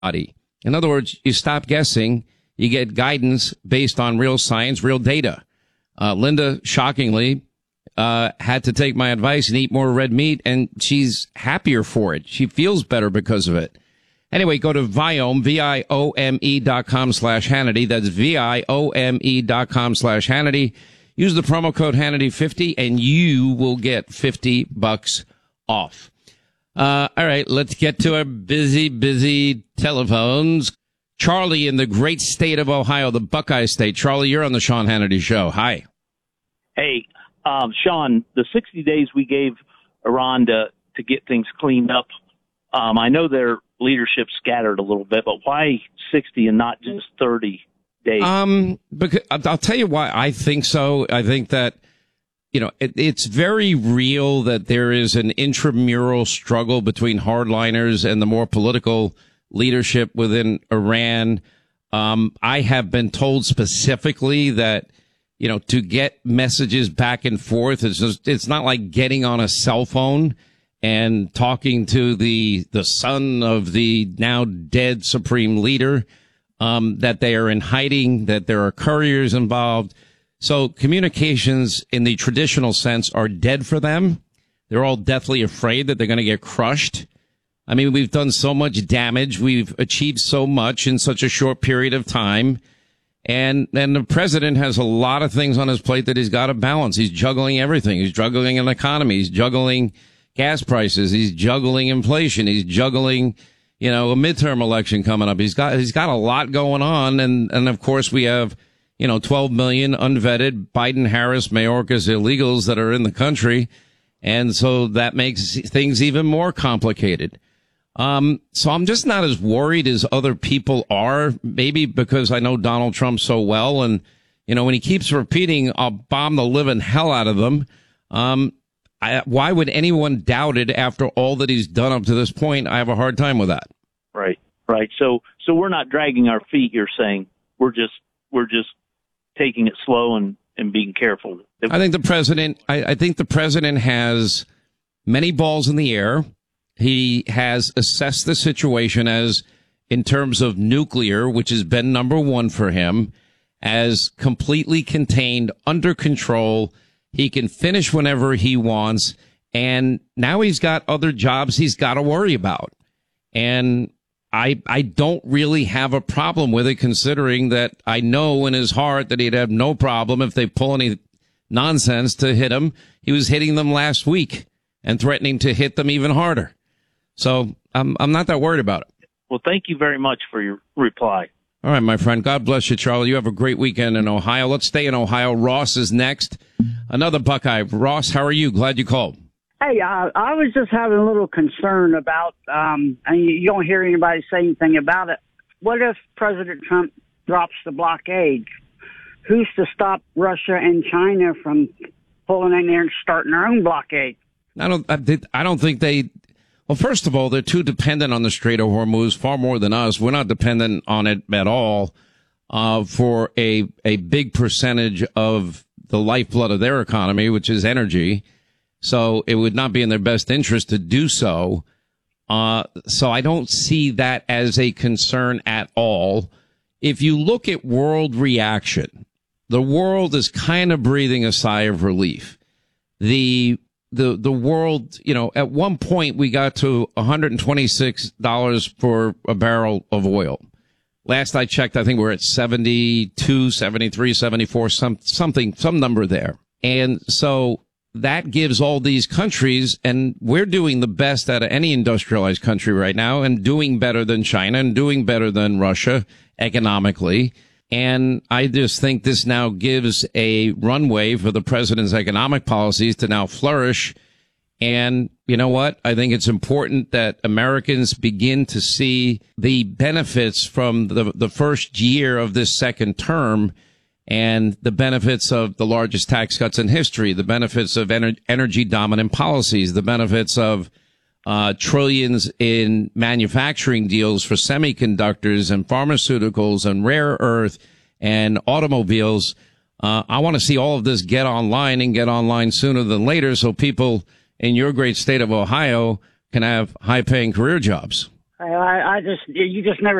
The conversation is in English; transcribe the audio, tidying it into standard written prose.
body. In other words, you stop guessing. You get guidance based on real science, real data. Linda, shockingly, had to take my advice and eat more red meat, and she's happier for it. She feels better because of it. Anyway, go to Viome, Viome.com/Hannity. That's Viome.com/Hannity. Use the promo code Hannity50 and you will get $50 off. All right, let's get to our busy telephones. Charlie in the great state of Ohio, the Buckeye State. Charlie, you're on the Sean Hannity Show. Hi. Hey, Sean, the 60 days we gave Iran to get things cleaned up, I know their leadership scattered a little bit, but why 60 and not just 30 days? Because I'll tell you why I think so. I think that, it's very real that there is an intramural struggle between hardliners and the more political leadership within Iran. I have been told specifically that, to get messages back and forth, it's not like getting on a cell phone and talking to the son of the now dead supreme leader, that they are in hiding, that there are couriers involved. So communications in the traditional sense are dead for them. They're all deathly afraid that they're going to get crushed. I mean, we've done so much damage. We've achieved so much in such a short period of time. And the president has a lot of things on his plate that he's got to balance. He's juggling everything. He's juggling an economy. He's juggling gas prices. He's juggling inflation. He's juggling, a midterm election coming up. He's got a lot going on. And of course we have, 12 million unvetted Biden-Harris Mayorkas illegals that are in the country. And so that makes things even more complicated. So I'm just not as worried as other people are, maybe because I know Donald Trump so well. And, when he keeps repeating, I'll bomb the living hell out of them. Why would anyone doubt it after all that he's done up to this point? I have a hard time with that. Right. So we're not dragging our feet. You're saying we're just taking it slow and being careful. I think the president has many balls in the air. He has assessed the situation as, in terms of nuclear, which has been number one for him, as completely contained, under control. He can finish whenever he wants. And now he's got other jobs he's got to worry about. And I don't really have a problem with it, considering that I know in his heart that he'd have no problem if they pull any nonsense to hit him. He was hitting them last week and threatening to hit them even harder. So I'm not that worried about it. Well, thank you very much for your reply. All right, my friend. God bless you, Charlie. You have a great weekend in Ohio. Let's stay in Ohio. Ross is next. Another Buckeye. Ross, how are you? Glad you called. Hey, I was just having a little concern about, and you don't hear anybody say anything about it. What if President Trump drops the blockade? Who's to stop Russia and China from pulling in there and starting their own blockade? I don't think they. Well, first of all, they're too dependent on the Strait of Hormuz, far more than us. We're not dependent on it at all, for a big percentage of the lifeblood of their economy, which is energy. So it would not be in their best interest to do so. So I don't see that as a concern at all. If you look at world reaction, the world is kind of breathing a sigh of relief. The world, at one point we got to $126 for a barrel of oil. Last I checked, I think we're at 72, 73, 74, some number there. And so that gives all these countries, and we're doing the best out of any industrialized country right now, and doing better than China and doing better than Russia economically. And I just think this now gives a runway for the president's economic policies to now flourish. And you know what? I think it's important that Americans begin to see the benefits from the first year of this second term, and the benefits of the largest tax cuts in history, the benefits of energy dominant policies, the benefits of trillions in manufacturing deals for semiconductors and pharmaceuticals and rare earth and automobiles. I want to see all of this get online, and get online sooner than later, so people in your great state of Ohio can have high-paying career jobs. You just never